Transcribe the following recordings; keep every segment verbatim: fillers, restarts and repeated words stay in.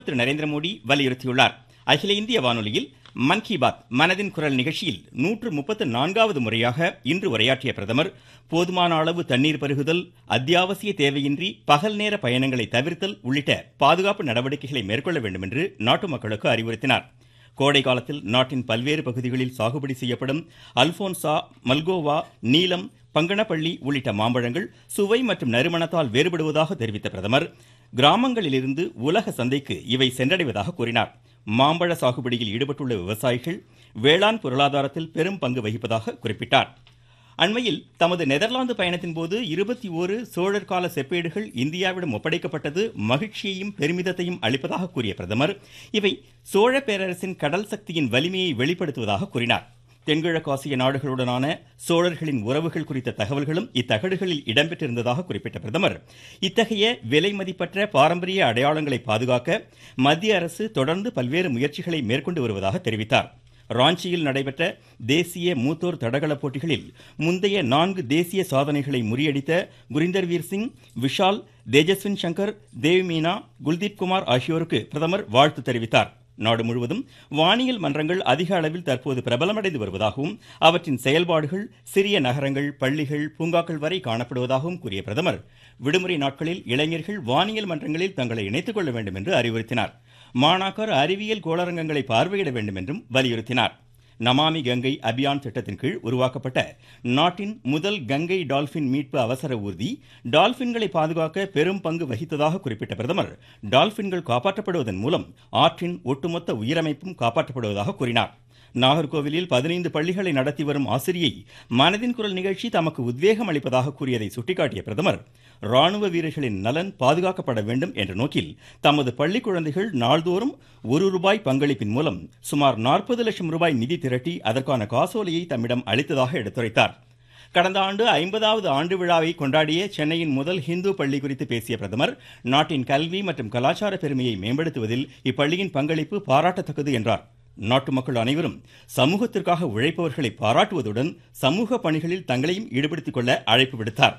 திரு நரேந்திர மோடி வலியுறுத்தியுள்ளார். அகில இந்திய வானொலியில் மன் கி பாத் மனதின் குரல் நிகழ்ச்சியில் நூற்று முப்பத்து நான்காவது முறையாக இன்று உரையாற்றிய பிரதமர், போதுமான அளவு தண்ணீர் பருகுதல், அத்தியாவசிய தேவையின்றி பகல் நேர பயணங்களை தவிர்த்தல் உள்ளிட்ட பாதுகாப்பு நடவடிக்கைகளை மேற்கொள்ள வேண்டும் என்று நாட்டு மக்களுக்கு அறிவுறுத்தினார். கோடை காலத்தில் நாட்டின் பல்வேறு பகுதிகளில் சாகுபடி செய்யப்படும் அல்போன்சா, மல்கோவா, நீலம், பங்கனப்பள்ளி உள்ளிட்ட மாம்பழங்கள் சுவை மற்றும் நறுமணத்தால் வேறுபடுவதாக தெரிவித்த பிரதமர், கிராமங்களிலிருந்து உலக சந்தைக்கு இவை சென்றடைவதாக கூறினார். மாம்பழ சாகுபடியில் ஈடுபட்டுள்ள விவசாயிகள் வேளாண் பொருளாதாரத்தில் பெரும் பங்கு வகிப்பதாக குறிப்பிட்டார். அண்மையில் தமது நெதர்லாந்து பயணத்தின் போது இருபத்தி ஓரு சோழர் கால செப்பேடுகள் இந்தியாவிடம் ஒப்படைக்கப்பட்டது மகிழ்ச்சியையும் பெருமிதத்தையும் அளிப்பதாக கூறிய பிரதமர், இவை சோழ பேரரசின் கடல் சக்தியின் வலிமையை வெளிப்படுத்துவதாக கூறினார். தென்கிழக்கு ஆசிய நாடுகளுடனான சோழர்களின் உறவுகள் குறித்த தகவல்களும் இத்தகடுகளில் இடம்பெற்றிருந்ததாக குறிப்பிட்ட பிரதமர், இத்தகைய விலை மதிப்பற்ற பாரம்பரிய அடையாளங்களை பாதுகாக்க மத்திய அரசு தொடர்ந்து பல்வேறு முயற்சிகளை மேற்கொண்டு வருவதாக தெரிவித்தார். ராஞ்சியில் நடைபெற்ற தேசிய மூத்தோர் தடகள போட்டிகளில் முந்தைய நான்கு தேசிய சாதனைகளை முறியடித்த குரிந்தர்வீர் சிங், விஷால், தேஜஸ்வின் சங்கர், தேவ்மீனா, குல்தீப் குமார் ஆகியோருக்கு பிரதமர் வாழ்த்து தெரிவித்தார். நாடு முழுவதும் வானியல் மன்றங்கள் அதிக அளவில் தற்போது பிரபலமடைந்து வருவதாகவும் அவற்றின் செயல்பாடுகள் சிறிய நகரங்கள், பள்ளிகள், பூங்காக்கள் வரை காணப்படுவதாகவும் கூறிய பிரதமர், விடுமுறை நாட்களில் இளைஞர்கள் வானியல் மன்றங்களில் தங்களை இணைத்துக் கொள்ள வேண்டும் என்று அறிவுறுத்தினார். மாணாக்கர் அறிவியல் கோளரங்கங்களை பார்வையிட வேண்டும் என்றும் வலியுறுத்தினார். நமாமி கங்கை அபியான் திட்டத்தின் கீழ் உருவாக்கப்பட்ட நாட்டின் முதல் கங்கை டால்பின் மீட்பு அவசர ஊர்தி டால்பின்களை பாதுகாக்க பெரும் பங்கு வகித்ததாக குறிப்பிட்ட பிரதமர், டால்பின்கள் காப்பாற்றப்படுவதன் மூலம் ஆற்றின் ஒட்டுமொத்த உயிரமைப்பும் காப்பாற்றப்படுவதாக கூறினார். நாகர்கோவிலில் பதினைந்து பள்ளிகளை நடத்தி வரும் ஆசிரியை மனதின் குரல் நிகழ்ச்சி தமக்கு உத்வேகம் அளிப்பதாக கூறியதை சுட்டிக்காட்டிய பிரதமர், ராணுவ வீரர்களின் நலன் பாதுகாக்கப்பட வேண்டும் என்ற நோக்கில் தமது பள்ளி குழந்தைகள் நாள்தோறும் ஒரு ரூபாய் பங்களிப்பின் மூலம் சுமார் நாற்பது லட்சம் ரூபாய் நிதி திரட்டி அதற்கான காசோலையை தம்மிடம் அளித்ததாக எடுத்துரைத்தார். கடந்த ஆண்டு ஐம்பதாவது ஆண்டு விழாவை கொண்டாடிய சென்னையின் முதல் ஹிந்து பள்ளி குறித்து பேசிய பிரதமர், நாட்டின் கல்வி மற்றும் கலாச்சார பெருமையை மேம்படுத்துவதில் இப்பள்ளியின் பங்களிப்பு பாராட்டத்தக்கது என்றார். நாட்டு மக்கள் அனைவரும் சமூகத்திற்காக உழைப்பவர்களை பாராட்டுவதுடன் சமூக பணிகளில் தங்களையும் ஈடுபடுத்திக் கொள்ள அழைப்பு விடுத்தார்.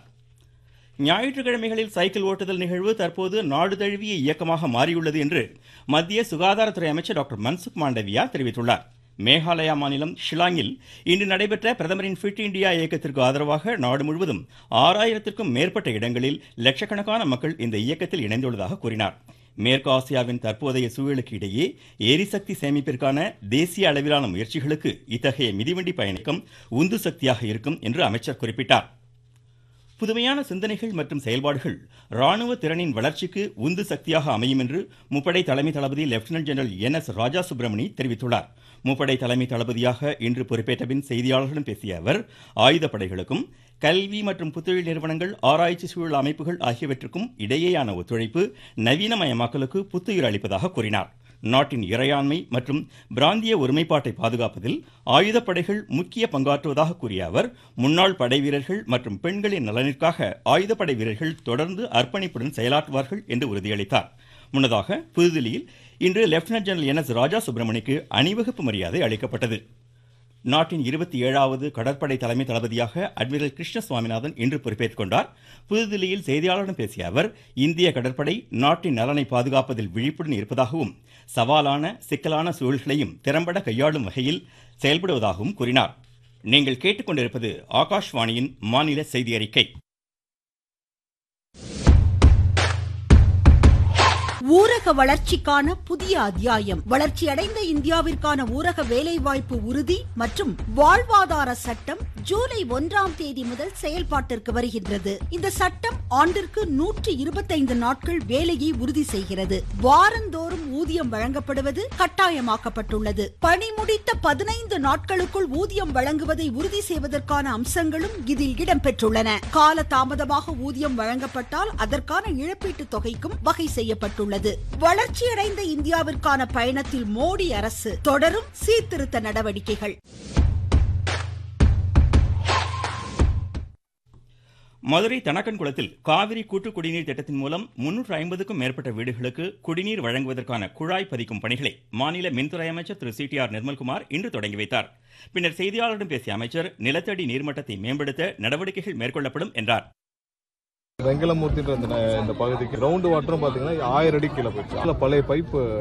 ஞாயிற்றுக்கிழமைகளில் சைக்கிள் ஓட்டுதல் நிகழ்வு தற்போது நாடு தழுவிய இயக்கமாக மாறியுள்ளது என்று மத்திய சுகாதாரத்துறை அமைச்சர் டாக்டர் மன்சுக் மாண்டவியா தெரிவித்துள்ளார். மேகாலயா மாநிலம் ஷில்லாங்கில் இன்று நடைபெற்ற பிரதமரின் ஃபிட் இண்டியா இயக்கத்திற்கு ஆதரவாக நாடு முழுவதும் ஆறாயிரத்திற்கும் மேற்பட்ட இடங்களில் லட்சக்கணக்கான மக்கள் இந்த இயக்கத்தில் இணைந்துள்ளதாக கூறினார். மேற்கு ஆசியாவின் தற்போதைய சூழலுக்கு இடையே எரிசக்தி சேமிப்பிற்கான தேசிய அளவிலான முயற்சிகளுக்கு இத்தகைய மிதிவண்டி பயணிக்கம் உந்து சக்தியாக இருக்கும் என்று அமைச்சர் குறிப்பிட்டார். புதுமையான சிந்தனைகள் மற்றும் செயல்பாடுகள் ராணுவ திறனின் வளர்ச்சிக்கு உந்து சக்தியாக அமையும் என்று முப்படை தலைமை தளபதி லெப்டினன்ட் ஜெனரல் என் எஸ் ராஜா சுப்பிரமணி தெரிவித்துள்ளார். முப்படை தலைமை தளபதியாக இன்று பொறுப்பேற்ற பின் செய்தியாளர்களிடம் பேசிய அவர், ஆயுதப்படைகளுக்கும் கல்வி மற்றும் புத்தொழில் நிறுவனங்கள், ஆராய்ச்சி சூழல் அமைப்புகள் ஆகியவற்றுக்கும் இடையேயான ஒத்துழைப்பு நவீனமயமாக்கலுக்கு புத்துயிர் அளிப்பதாக கூறினார். நாட்டின் இறையாண்மை மற்றும் பிராந்திய ஒருமைப்பாட்டை பாதுகாப்பதில் ஆயுதப்படைகள் முக்கிய பங்காற்றுவதாக கூறிய அவர், முன்னாள் படை வீரர்கள் மற்றும் பெண்களின் நலனிற்காக ஆயுதப்படை வீரர்கள் தொடர்ந்து அர்ப்பணிப்புடன் செயலாற்றுவார்கள் என்று உறுதியளித்தார். முன்னதாக புதுதில்லியில் இன்று லெப்டினன்ட் ஜெனரல் என் எஸ் ராஜா சுப்பிரமணிக்கு அணிவகுப்பு மரியாதை அளிக்கப்பட்டது. நாட்டின் இருபத்தி ஏழாவது கடற்படை தலைமை தளபதியாக அட்மிரல் கிருஷ்ண சுவாமிநாதன் இன்று பொறுப்பேற்றுக் கொண்டார். புதுதில்லியில் செய்தியாளர்களிடம் பேசிய அவர், இந்திய கடற்படை நாட்டின் நலனை பாதுகாப்பதில் விழிப்புடன் இருப்பதாகவும் சவாலான சிக்கலான சூழல்களையும் திறம்பட கையாளும் வகையில் செயல்படுவதாகவும் கூறினார். நீங்கள் கேட்டுக்கொண்டிருப்பது ஆகாஷ்வாணியின் மாநில செய்தி அறிக்கை. ஊரக வளர்ச்சிக்கான புதிய அத்தியாயம். வளர்ச்சியடைந்த இந்தியாவிற்கான ஊரக வேலைவாய்ப்பு உறுதி மற்றும் வாழ்வாதார சட்டம் ஜூலை ஒன்றாம் தேதி முதல் செயல்பாட்டிற்கு வருகின்றது. இந்த சட்டம் ஆண்டிற்கு நூற்றி இருபத்தைந்து நாட்கள் வேலையை உறுதி செய்கிறது. வாரந்தோறும் ஊதியம் வழங்கப்படுவது கட்டாயமாக்கப்பட்டுள்ளது. பணி முடித்த பதினைந்து நாட்களுக்குள் ஊதியம் வழங்குவதை உறுதி செய்வதற்கான அம்சங்களும் இதில் இடம்பெற்றுள்ளன. கால தாமதமாக ஊதியம் வழங்கப்பட்டால் அதற்கான இழப்பீட்டு தொகைக்கும் வகை செய்யப்பட்டுள்ளது. வளர்ச்சியடைந்த இந்தியாவிற்கான பயணத்தில் மோடி அரசு தொடரும் சீர்திருத்த நடவடிக்கைகள். மதுரை தனக்கன்குளத்தில் காவிரி கூட்டு குடிநீர் திட்டத்தின் மூலம் முன்னூற்று ஐம்பதுக்கும் மேற்பட்ட வீடுகளுக்கு குடிநீர் வழங்குவதற்கான குழாய் பதிக்கும் பணிகளை மாநில மின்துறை அமைச்சர் திரு சி டி ஆர் நிர்மல்குமார் இன்று தொடங்கி வைத்தார். பின்னர் செய்தியாளர்களிடம் பேசிய அமைச்சர், நிலத்தடி நீர்மட்டத்தை மேம்படுத்த நடவடிக்கைகள் மேற்கொள்ளப்படும் என்றார். வெங்கலமூர்த்தின்ற இந்த பகுதிக்கு கிரவுண்ட் வாட்டரும் பாத்தீங்கன்னா ஆயிரம் அடி கீழே போயிடுச்சு. பழைய பைப்பு